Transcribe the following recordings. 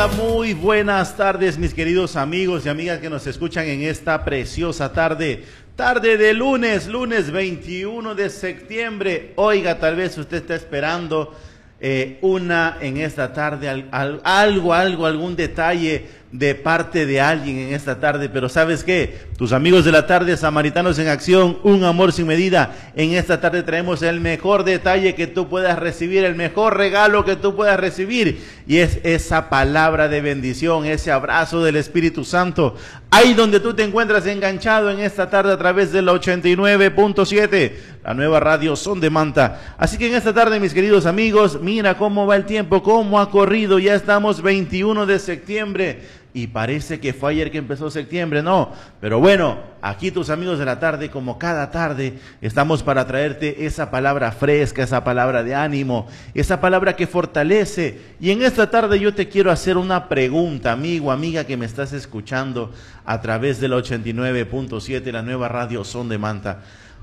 Hola, muy buenas tardes, mis queridos amigos y amigas que nos escuchan en esta preciosa tarde de lunes 21 de septiembre. Oiga, tal vez usted está esperando en esta tarde, algún detalle de parte de alguien en esta tarde, pero ¿sabes qué? Tus amigos de la tarde, Samaritanos en Acción, un amor sin medida. En esta tarde traemos el mejor detalle que tú puedas recibir, el mejor regalo que tú puedas recibir, y es esa palabra de bendición, ese abrazo del Espíritu Santo. Ahí donde tú te encuentras enganchado en esta tarde a través de la 89.7, la nueva radio Son de Manta. Así que en esta tarde, mis queridos amigos, mira cómo va el tiempo, cómo ha corrido. Ya estamos 21 de septiembre. Y parece que fue ayer que empezó septiembre, no. Pero bueno, aquí tus amigos de la tarde, como cada tarde, estamos para traerte esa palabra fresca, esa palabra de ánimo, esa palabra que fortalece. Y en esta tarde yo te quiero hacer una pregunta, amigo, amiga que me estás escuchando a través de la 89.7, la nueva radio Son de Manta.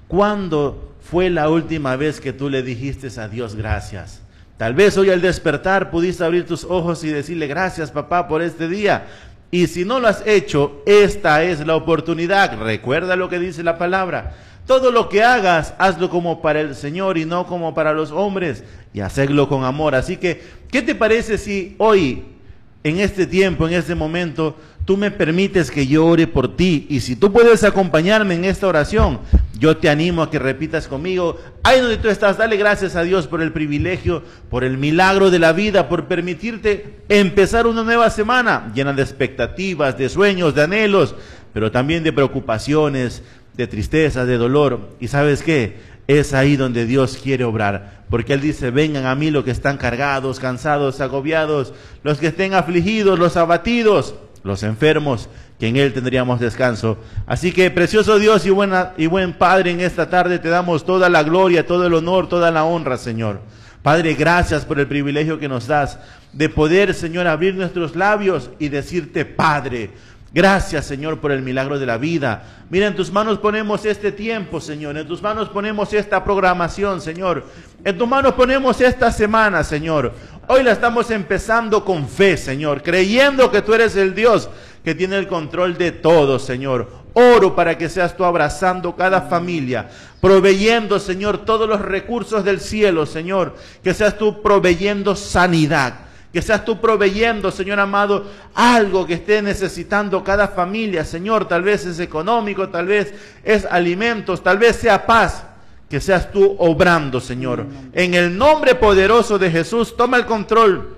¿Cuándo fue la última vez que tú le dijiste a Dios gracias? Tal vez hoy al despertar pudiste abrir tus ojos y decirle gracias, papá, por este día. Y si no lo has hecho, esta es la oportunidad. Recuerda lo que dice la palabra. Todo lo que hagas, hazlo como para el Señor y no como para los hombres. Y hazlo con amor. Así que, ¿qué te parece si hoy, en este tiempo, en este momento, tú me permites que yo ore por ti? Y si tú puedes acompañarme en esta oración, yo te animo a que repitas conmigo. Ahí donde tú estás, dale gracias a Dios por el privilegio, por el milagro de la vida, por permitirte empezar una nueva semana llena de expectativas, de sueños, de anhelos, pero también de preocupaciones, de tristezas, de dolor. ¿Y sabes qué? Es ahí donde Dios quiere obrar, porque Él dice, vengan a mí los que están cargados, cansados, agobiados, los que estén afligidos, los abatidos, los enfermos, que en Él tendríamos descanso. Así que, precioso Dios y buen Padre, en esta tarde te damos toda la gloria, todo el honor, toda la honra, Señor. Padre, gracias por el privilegio que nos das de poder, Señor, abrir nuestros labios y decirte, Padre. Gracias, Señor, por el milagro de la vida. Mira, en tus manos ponemos este tiempo, Señor. En tus manos ponemos esta programación, Señor. En tus manos ponemos esta semana, Señor. Hoy la estamos empezando con fe, Señor, creyendo que tú eres el Dios que tiene el control de todo, Señor. Oro para que seas tú abrazando cada familia, proveyendo, Señor, todos los recursos del cielo, Señor. Que seas tú proveyendo sanidad. Que seas tú proveyendo, Señor amado, algo que esté necesitando cada familia, Señor. Tal vez es económico, tal vez es alimentos, tal vez sea paz. Que seas tú obrando, Señor. En el nombre poderoso de Jesús, toma el control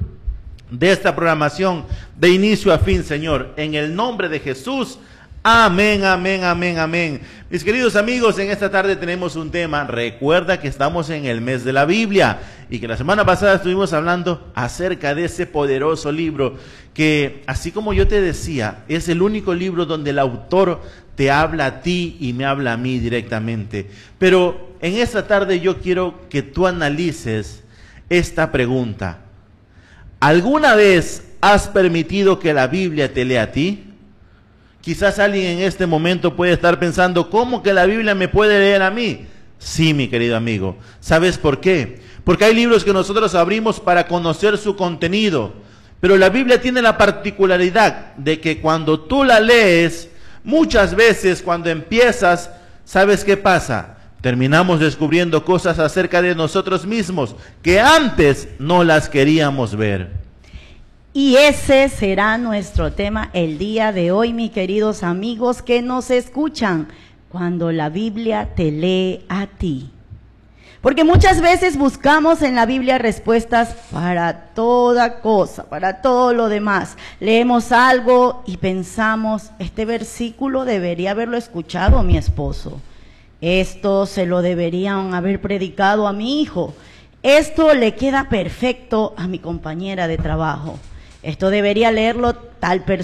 de esta programación de inicio a fin, Señor. En el nombre de Jesús. Amén, amén, amén, amén. Mis queridos amigos, en esta tarde tenemos un tema. Recuerda que estamos en el mes de la Biblia y que la semana pasada estuvimos hablando acerca de ese poderoso libro que, así como yo te decía, es el único libro donde el autor te habla a ti y me habla a mí directamente. Pero en esta tarde yo quiero que tú analices esta pregunta. ¿Alguna vez has permitido que la Biblia te lea a ti? Quizás alguien en este momento puede estar pensando, ¿cómo que la Biblia me puede leer a mí? Sí, mi querido amigo. ¿Sabes por qué? Porque hay libros que nosotros abrimos para conocer su contenido. Pero la Biblia tiene la particularidad de que cuando tú la lees, muchas veces cuando empiezas, ¿sabes qué pasa? Terminamos descubriendo cosas acerca de nosotros mismos que antes no las queríamos ver. Y ese será nuestro tema el día de hoy, mis queridos amigos que nos escuchan, cuando la Biblia te lee a ti. Porque muchas veces buscamos en la Biblia respuestas para toda cosa, para todo lo demás. Leemos algo y pensamos, este versículo debería haberlo escuchado mi esposo. Esto se lo deberían haber predicado a mi hijo. Esto le queda perfecto a mi compañera de trabajo. Esto debería leerlo tal persona.